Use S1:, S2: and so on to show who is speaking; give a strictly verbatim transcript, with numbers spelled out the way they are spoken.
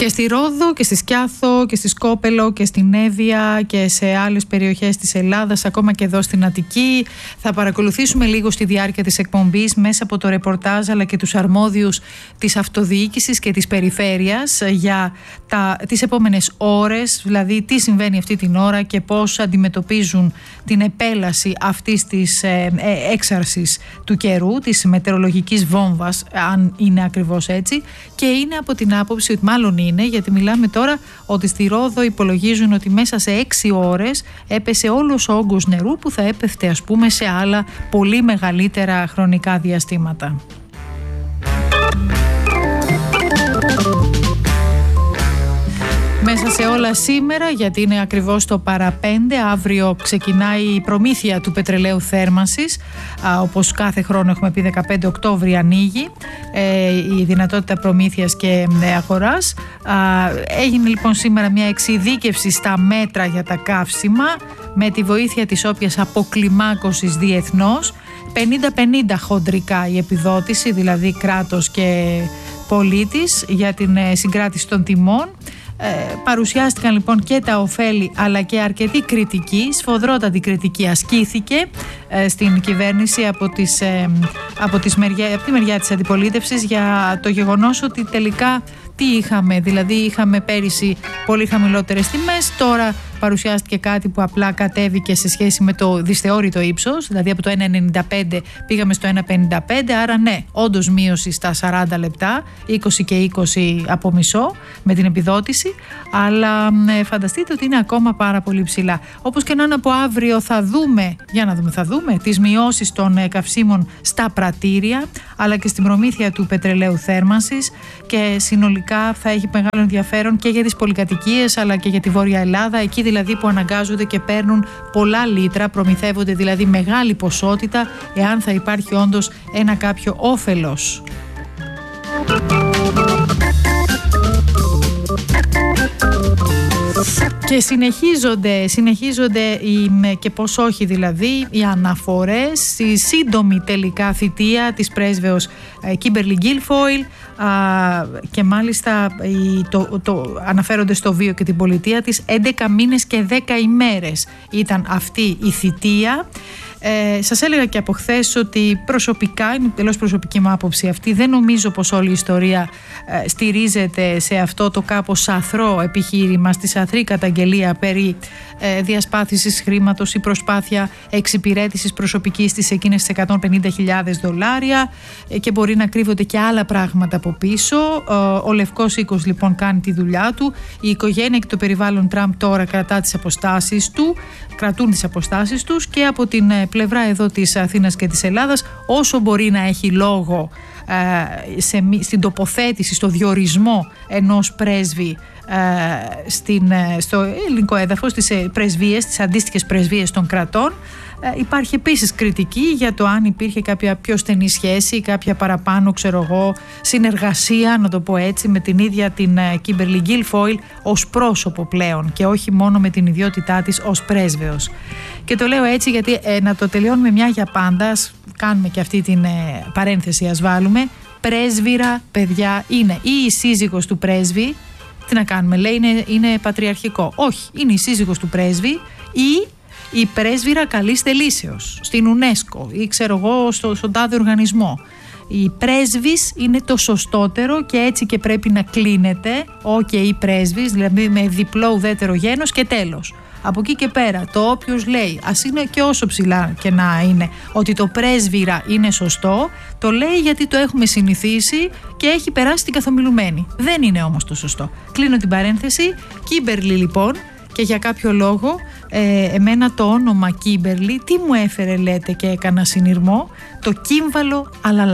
S1: Και στη Ρόδο και στη Σκιάθο και στη Σκόπελο και στην Εύβοια και σε άλλες περιοχές της Ελλάδας, ακόμα και εδώ στην Αττική. Θα παρακολουθήσουμε λίγο στη διάρκεια της εκπομπής μέσα από το ρεπορτάζ αλλά και τους αρμόδιους της αυτοδιοίκησης και της περιφέρειας για τα, τις επόμενες ώρες, δηλαδή τι συμβαίνει αυτή την ώρα και πώς αντιμετωπίζουν την επέλαση αυτής της ε, ε, έξαρσης του καιρού, της μετεωρολογικής βόμβας, αν είναι ακριβώς έτσι, και είναι από την άποψη ότι μάλλον είναι, γιατί μιλάμε τώρα ότι στη Ρόδο υπολογίζουν ότι μέσα σε έξι ώρες έπεσε όλος ο όγκος νερού που θα έπεφτε ας πούμε σε άλλα πολύ μεγαλύτερα χρονικά διαστήματα. Μέσα σε όλα σήμερα, γιατί είναι ακριβώς το παραπέντε, αύριο ξεκινάει η προμήθεια του πετρελαίου θέρμανσης, α, όπως κάθε χρόνο έχουμε πει δεκαπέντε Οκτώβρη ανοίγει ε, η δυνατότητα προμήθειας και ε, αγοράς. Α, έγινε λοιπόν σήμερα μια εξειδίκευση στα μέτρα για τα καύσιμα με τη βοήθεια της όποιας αποκλιμάκωσης διεθνώς, πενήντα πενήντα χοντρικά η επιδότηση, δηλαδή κράτος και πολίτης, για την ε, συγκράτηση των τιμών. Ε, παρουσιάστηκαν λοιπόν και τα ωφέλη αλλά και αρκετή κριτική, σφοδρότατη κριτική ασκήθηκε ε, στην κυβέρνηση από, τις, ε, από, τις μεριά, από τη μεριά της αντιπολίτευσης για το γεγονός ότι τελικά τι είχαμε, δηλαδή είχαμε πέρυσι πολύ χαμηλότερες τιμές, τώρα παρουσιάστηκε κάτι που απλά κατέβηκε σε σχέση με το δυσθεώρητο ύψος, δηλαδή από το ένα ενενήντα πέντε πήγαμε στο ένα πενήντα πέντε, άρα ναι, όντως μείωση στα σαράντα λεπτά, είκοσι και είκοσι από μισό με την επιδότηση, αλλά ε, φανταστείτε ότι είναι ακόμα πάρα πολύ ψηλά. Όπως και να είναι, από αύριο θα δούμε, για να δούμε, θα δούμε τις μειώσεις των ε, καυσίμων στα πρατήρια, αλλά και στην προμήθεια του πετρελαίου θέρμανσης, και συνολικά θα έχει μεγάλο ενδιαφέρον και για τις πολυκατοικίες αλλά και για τη Βόρεια Ελλάδα, εκεί δηλαδή που αναγκάζονται και παίρνουν πολλά λίτρα, προμηθεύονται δηλαδή μεγάλη ποσότητα, εάν θα υπάρχει όντως ένα κάποιο όφελος. Και συνεχίζονται, συνεχίζονται οι, και πώς όχι δηλαδή, οι αναφορές στη σύντομη τελικά θητεία της πρέσβεως Κίμπερλι Γκίλφοιλ, και μάλιστα η, το, το, αναφέρονται στο βίο και την πολιτεία της, έντεκα μήνες και δέκα ημέρες ήταν αυτή η θητεία. Ε, σας έλεγα και από χθες ότι προσωπικά, είναι τελώς προσωπική μου άποψη αυτή, δεν νομίζω πως όλη η ιστορία ε, στηρίζεται σε αυτό το κάπως αθρό επιχείρημα, στη αθρή καταγγελία περί ε, διασπάθησης χρήματος ή προσπάθεια εξυπηρέτησης προσωπικής της εκείνες τις εκατόν πενήντα χιλιάδες δολάρια, ε, και μπορεί να κρύβονται και άλλα πράγματα από πίσω. Ε, ο Λευκός Οίκος λοιπόν κάνει τη δουλειά του, η οικογένεια και το περιβάλλον Τραμπ τώρα κρατά τις αποστάσεις του, κρατούν τις αποστάσεις τους, και από την πλευρά εδώ της Αθήνας και της Ελλάδας, όσο μπορεί να έχει λόγο ε, σε, στην τοποθέτηση, στο διορισμό ενός πρέσβη ε, στην, στο ελληνικό έδαφος, στις πρεσβείες, τις αντίστοιχες πρεσβείες των κρατών, ε, υπάρχει επίσης κριτική για το αν υπήρχε κάποια πιο στενή σχέση, κάποια παραπάνω, ξέρω εγώ, συνεργασία, να το πω έτσι, με την ίδια την Κίμπερλι Γκίλφοιλ ως πρόσωπο πλέον και όχι μόνο με την ιδιότητά της ως πρέσβεος. Και το λέω έτσι γιατί ε, να το τελειώνουμε μια για πάντα, ας κάνουμε και αυτή την ε, παρένθεση, ας βάλουμε. Πρέσβυρα, παιδιά, είναι ή η σύζυγος του πρέσβη, τι να κάνουμε, λέει είναι, είναι πατριαρχικό. Όχι, είναι η σύζυγος του πρέσβη ή η πρέσβυρα καλής θελήσεως στην UNESCO ή ξέρω εγώ στο, στον τάδε οργανισμό. Η πρέσβης είναι το σωστότερο και έτσι και πρέπει να κλείνεται, ok, η πρέσβης, δηλαδή με διπλό ουδέτερο γένος και τέλος. Από εκεί και πέρα, το όποιος λέει, ας είναι και όσο ψηλά και να είναι, ότι το πρέσβυρα είναι σωστό, το λέει γιατί το έχουμε συνηθίσει και έχει περάσει την καθομιλουμένη. Δεν είναι όμως το σωστό. Κλείνω την παρένθεση. Κίμπερλι λοιπόν, και για κάποιο λόγο ε, εμένα το όνομα Κίμπερλι τι μου έφερε, λέτε, και έκανα συνειρμό, το κύμβαλο αλλά